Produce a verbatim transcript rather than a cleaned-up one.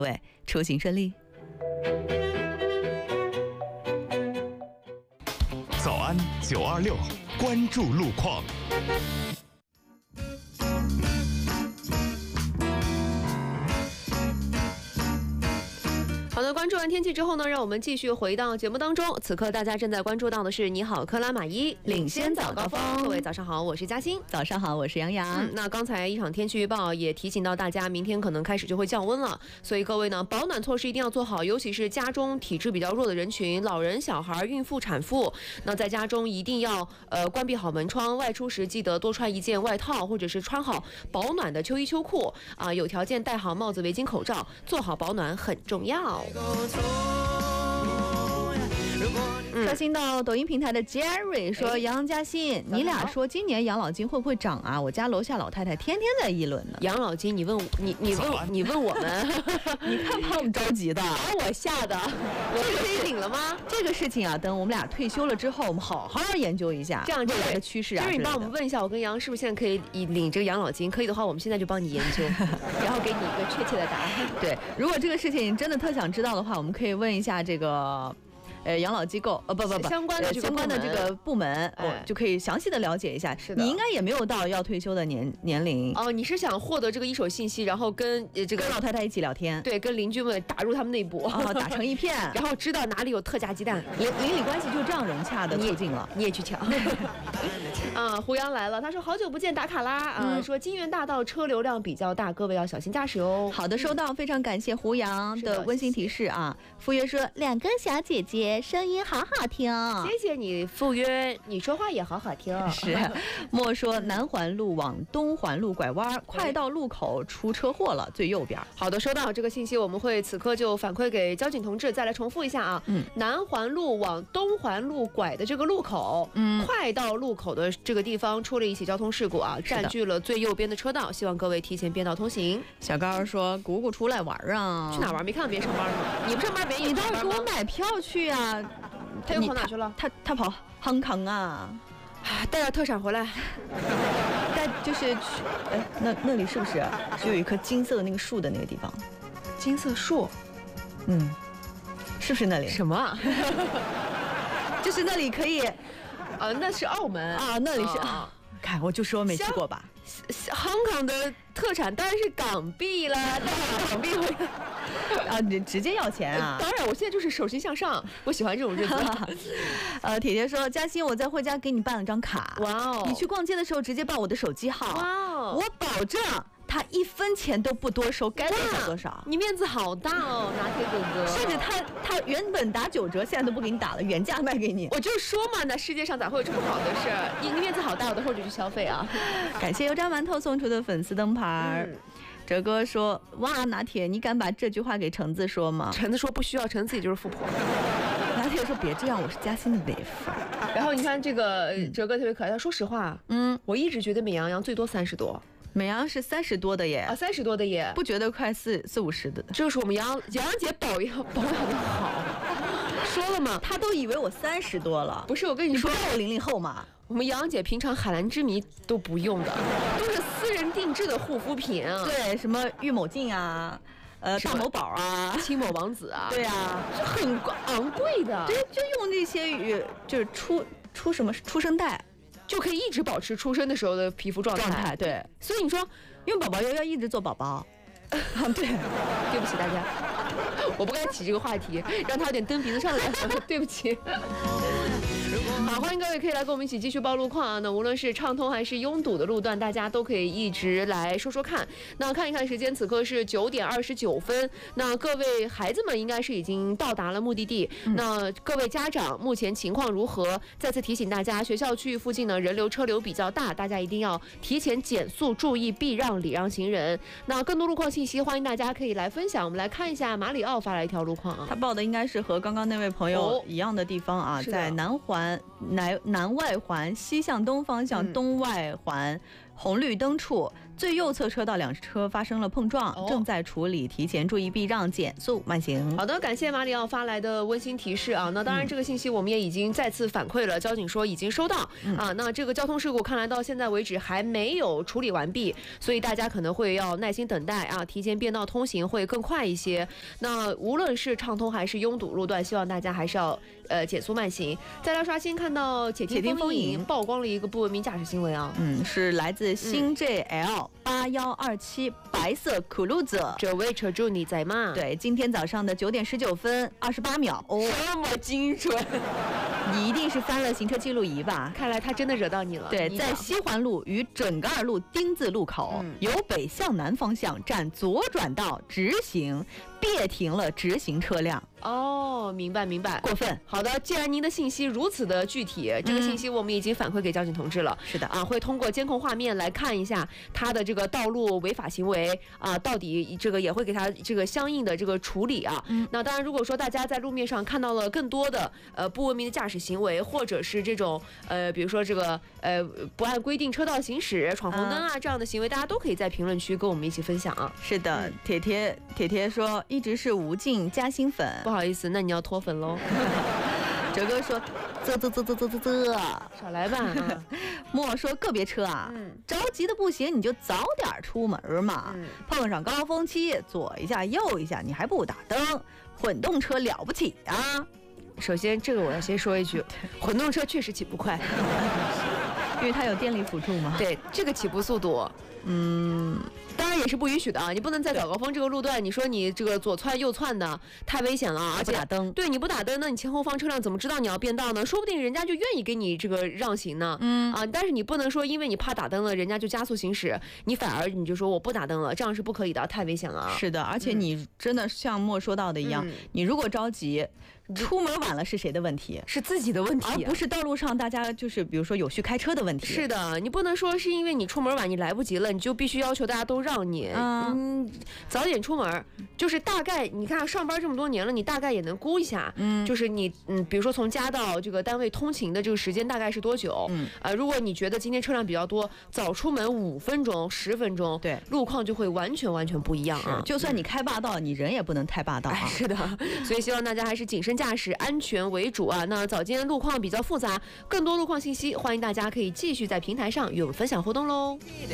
位出行顺利。 早安九二六，关注路况。 好的，关注完天气之后呢，让我们继续回到节目当中。此刻大家正在关注到的是你好克拉玛依领先早高峰。各位早上好，我是嘉欣。 早上好，我是杨洋。 嗯，那刚才一场天气预报也提醒到大家，明天可能开始就会降温了，所以各位呢，保暖措施一定要做好，尤其是家中体质比较弱的人群，老人、小孩、孕妇、产妇。那在家中一定要呃关闭好门窗，外出时记得多穿一件外套，或者是穿好保暖的秋衣秋裤啊、呃，有条件戴好帽子、围巾、口罩，做好保暖很重要。 刷新到抖音平台的 Jerry 说：“杨嘉欣，你俩说今年养老金会不会涨啊？我家楼下老太太天天在议论呢。 养老金，你问你你问你问我们， 你看把我们着急的， 把我吓的，我可以领了吗？ 这个事情啊，等我们俩退休了之后，我们好好研究一下这样未来的趋势啊。 就是你帮我们问一下，我跟杨是不是现在可以领这个养老金？可以的话，我们现在就帮你研究，然后给你一个确切的答案。 对，如果这个事情真的特想知道的话，我们可以问一下这个。”呃，养老机构，呃，不不不， 相关的这个相关的这个部门，我、哎、就可以详细的了解一下。 是的， 你应该也没有到要退休的年年龄哦。你是想获得这个一手信息，然后跟呃这个跟老太太一起聊天， 对，跟邻居们打入他们内部， 哦，打成一片， 然后知道哪里有特价鸡蛋， 邻邻里关系就这样融洽的促进了。 你也去抢。啊，胡杨来了，他说好久不见，打卡啦啊、嗯！说金源大道车流量比较大，各位要小心驾驶哦。 好的，收到，非常感谢胡杨的温馨提示啊。傅约说，两个小姐姐声音好好听， 谢谢你，傅约，你说话也好好听。 是，莫说南环路往东环路拐弯，快到路口出车祸了，最右边。 好的，收到这个信息，我们会此刻就反馈给交警同志。再来重复一下啊，嗯，南环路往东环路拐的这个路口，嗯，快到路口的这个地方出了一起交通事故啊，占据了最右边的车道，希望各位提前变道通行。 小高说：“姑姑出来玩啊， 去哪玩？没看到别人上班吗？你不上班，别人你倒是给我买票去啊！ 他又跑哪去了？ 他他跑香港啊， 带点特产回来。 带就是去，哎，那那里是不是就有一棵金色的那个树的那个地方？ 金色树， 嗯，是不是那里？ 什么啊？ 就是那里可以。” 呃，那是澳门啊，那里是啊，看我就说没去过吧。 香港的特产当然是港币了，带港币回来啊，你直接要钱啊？ 当然，我现在就是手心向上，我喜欢这种日子。 呃，铁铁说，嘉欣，我在惠家给你办了张卡， 哇哦！ 你去逛街的时候直接报我的手机号， 哇哦！ 我保证。他一分钱都不多收，该多少多少。 你面子好大哦，拿铁哥哥。 甚至他他原本打九折，现在都不给你打了，原价卖给你。 我就说嘛，那世界上咋会有这么好的事？你面子好大，我等会儿就去消费啊。 感谢油炸馒头送出的粉丝灯牌。嗯哲哥说：“哇，拿铁，你敢把这句话给橙子说吗？” 橙子说不需要，橙子自己就是富婆。 拿铁说：“别这样，我是嘉欣的妹夫。” 然后你看这个哲哥特别可爱，他说实话，嗯，我一直觉得美羊羊最多三十多。 美羊是三十多的耶啊，三十多的耶， 不觉得快四四五十的？ 这是我们杨杨洋姐保养保养的好，说了嘛， 她都以为我三十多了。 不是，我跟你说， 你不我零零后嘛。 我们杨洋姐平常海蓝之谜都不用的，都是私人定制的护肤品啊。 对，什么玉某净啊，呃，大某宝啊， 青某王子啊， 对啊， 就很昂贵的。 对，就用这些，就是出出什么出生代。 就可以一直保持出生的时候的皮肤状态， 状态对， 所以你说， 因为宝宝要要一直做宝宝， 对，对不起大家，我不该起这个话题，让他有点蹬鼻子上来，对不起。好，欢迎各位可以来跟我们一起继续报路况啊！那无论是畅通还是拥堵的路段，大家都可以一直来说说看。那看一看时间，此刻是九点二十九分。那各位孩子们应该是已经到达了目的地。嗯、那各位家长目前情况如何？再次提醒大家，学校区域附近呢人流车流比较大，大家一定要提前减速，注意避让、礼让行人。那更多路况信息，欢迎大家可以来分享。我们来看一下马里奥发来一条路况啊， 他报的应该是和刚刚那位朋友一样的地方啊，哦、在南环。南南外环西向东方向东外环红绿灯处最右侧车道两车发生了碰撞， 哦、 正在处理，提前注意避让，减速慢行。 好的，感谢马里奥发来的温馨提示啊。那当然，这个信息我们也已经再次反馈了，交警说已经收到、嗯、啊。那这个交通事故看来到现在为止还没有处理完毕，所以大家可能会要耐心等待啊，提前变道通行会更快一些。那无论是畅通还是拥堵路段，希望大家还是要呃减速慢行。再来刷新看到且听风影曝光了一个不文明驾驶行为啊， 嗯，是来自新 J L 八一二七白色酷路泽， 这位车主你在吗？ 对，今天早上的九点十九分二十八秒，哦， 这么精准， 你一定是翻了行车记录仪吧？ 看来他真的惹到你了。 对，在西环路与准噶尔路丁字路口，嗯、由北向南方向占左转道直行，别停了直行车辆。 哦，明白明白， 过分。 好的，既然您的信息如此的具体，这个信息我们已经反馈给交警同志了。 是的啊，会通过监控画面来看一下他的这个道路违法行为啊，到底这个也会给他这个相应的这个处理啊。嗯、那当然，如果说大家在路面上看到了更多的呃不文明的驾驶行为，或者是这种呃比如说这个呃不按规定车道行驶、闯红灯啊、嗯、这样的行为，大家都可以在评论区跟我们一起分享啊。 是的，嗯、铁铁铁铁说一直是吴静加薪粉。 不好意思，那你要脱粉喽。 哲哥说，啧啧啧啧啧啧啧， 少来吧。啊、 莫说个别车啊，嗯、着急的不行，你就早点出门嘛。嗯、碰上高峰期，左一下右一下，你还不打灯，混动车了不起啊！ 首先，这个我要先说一句，混动车确实起步快， 因为它有电力辅助嘛。 对，这个起步速度，嗯。当然也是不允许的啊！你不能在早高峰这个路段，你说你这个左窜右窜的太危险了，而且不打灯， 对你不打灯，那你前后方车辆怎么知道你要变道呢？说不定人家就愿意给你这个让行呢。嗯啊，但是你不能说因为你怕打灯了，人家就加速行驶，你反而你就说我不打灯了，这样是不可以的，太危险了。 是的，而且你真的像莫说到的一样，嗯、你如果着急。出门晚了是谁的问题？ 是自己的问题、啊， 而不是道路上大家就是比如说有序开车的问题。 是的，你不能说是因为你出门晚你来不及了，你就必须要求大家都让你。嗯，嗯早点出门，就是大概你看上班这么多年了，你大概也能估一下，嗯，就是你嗯，比如说从家到这个单位通勤的这个时间大概是多久？嗯，呃，如果你觉得今天车辆比较多，早出门五分钟、十分钟， 对， 路况就会完全完全不一样啊。 就算你开霸道，你人也不能太霸道啊。 哎、是的，所以希望大家还是谨慎驾驶，安全为主啊。那早间路况比较复杂，更多路况信息，欢迎大家可以继续在平台上与我们分享互动喽。